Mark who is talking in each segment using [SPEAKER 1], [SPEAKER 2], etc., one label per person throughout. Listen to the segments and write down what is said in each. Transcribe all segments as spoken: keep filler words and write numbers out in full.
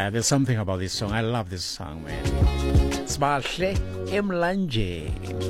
[SPEAKER 1] Uh, there's something about this song. I love this song, man. Smahle Emlanje.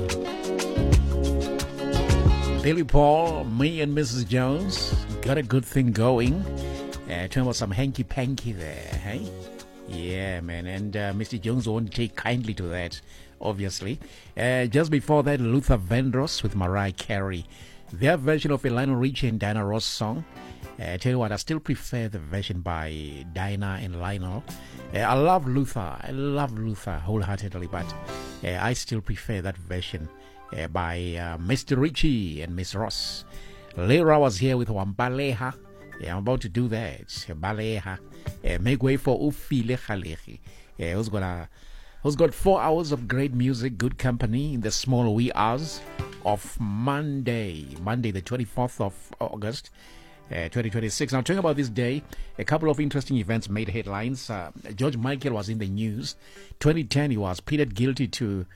[SPEAKER 1] Billy Paul, me and Missus Jones got a good thing going. Uh, talking about some hanky-panky there, hey? Yeah, man. And uh, Mister Jones won't take kindly to that, obviously. Uh, just before that, Luther Vandross with Mariah Carey. Their version of a Lionel Richie and Diana Ross song. Uh, I tell you what, I still prefer the version by Diana and Lionel. Uh, I love Luther. I love Luther wholeheartedly, but uh, I still prefer that version uh, by uh, Mister Richie and Miss Ross. Lyra was here with Wambaleha. Yeah, I'm about to do that. Baleha. Uh, make way for Ufile Khalehi. Uh, who's gonna who's got four hours of great music, good company in the small wee hours of Monday, Monday the twenty-fourth of August, uh, twenty twenty-six. Now, talking about this day, a couple of interesting events made headlines. Uh, George Michael was in the news. twenty ten, he was pleaded guilty to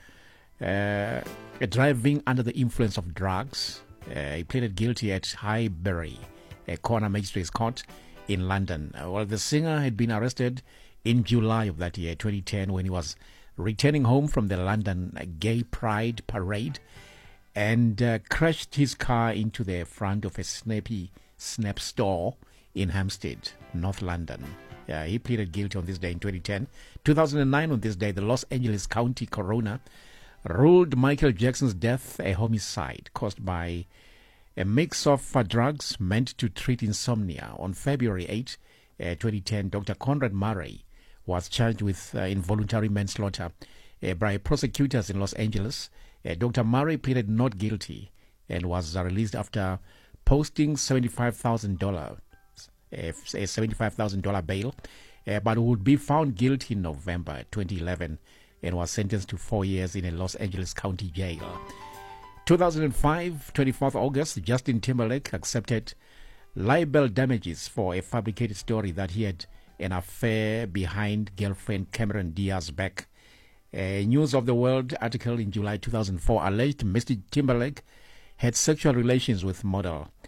[SPEAKER 1] uh, driving under the influence of drugs. Uh, he pleaded guilty at Highbury, a corner magistrate's court in London. Uh, well, the singer had been arrested in July of that year, twenty ten, when he was returning home from the London Gay Pride Parade, and uh, crashed his car into the front of a Snappy Snap store in Hampstead, North London. Uh, he pleaded guilty on this day in twenty ten. two thousand nine, on this day, the Los Angeles County coroner ruled Michael Jackson's death a homicide caused by a mix of uh, drugs meant to treat insomnia. On February eighth, uh, twenty ten, Doctor Conrad Murray was charged with uh, involuntary manslaughter uh, by prosecutors in Los Angeles. Uh, Doctor Murray pleaded not guilty and was uh, released after posting seventy-five thousand dollars, uh, a seventy-five thousand dollars bail, uh, but would be found guilty in November twenty eleven and was sentenced to four years in a Los Angeles County jail. two thousand five, twenty-fourth of August, Justin Timberlake accepted libel damages for a fabricated story that he had an affair behind girlfriend Cameron Diaz's back. A News of the World article in July two thousand four alleged Mister Timberlake had sexual relations with model